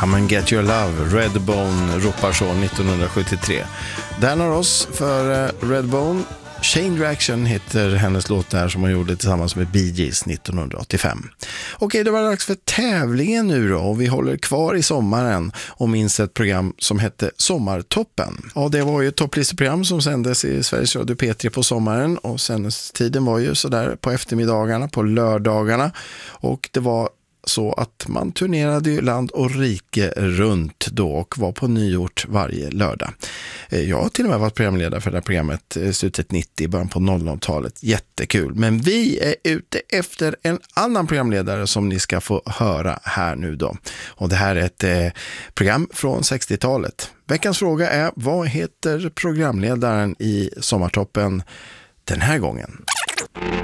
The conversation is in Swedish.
Come and get your love, Redbone ropar så 1973. Där har oss för Redbone. Chain Reaction heter hennes låt där som hon gjorde tillsammans med Bee Gees 1985. Okej, det var dags för tävlingen nu då, och vi håller kvar i sommaren och minns ett program som hette Sommartoppen. Ja, det var ju ett topplisteprogram som sändes i Sveriges Radio P3 på sommaren, och sändningstiden var ju sådär på eftermiddagarna, på lördagarna, och det var så att man turnerade ju land och rike runt då och var på nyort varje lördag. Jag har till och med varit programledare för det här programmet slutet 90, början på 00-talet. Jättekul. Men vi är ute efter en annan programledare som ni ska få höra här nu då. Och det här är ett program från 60-talet. Veckans fråga är: vad heter programledaren i Sommartoppen den här gången?